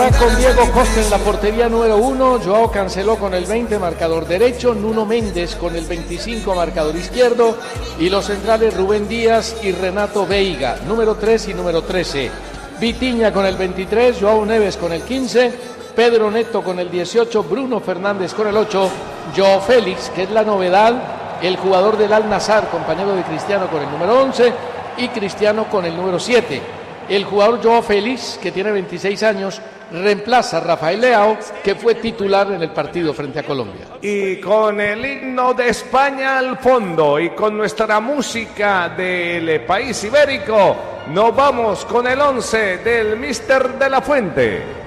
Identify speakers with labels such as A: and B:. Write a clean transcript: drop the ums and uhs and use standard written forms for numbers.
A: jugará con Diego Costa en la portería número 1, Joao Cancelo con el 20, marcador derecho, Nuno Méndez con el 25, marcador izquierdo, y los centrales Rubén Díaz y Renato Veiga, número 3 y número 13. Vitinha con el 23, Joao Neves con el 15, Pedro Neto con el 18, Bruno Fernández con el 8, Joao Félix, que es la novedad, el jugador del Al-Nassr, compañero de Cristiano, con el número 11, y Cristiano con el número 7. El jugador Joao Félix, que tiene 26 años, reemplaza a Rafael Leao, que fue titular en el partido frente a Colombia.
B: Y con el himno de España al fondo y con nuestra música del país ibérico, nos vamos con el 11 del Míster de la Fuente.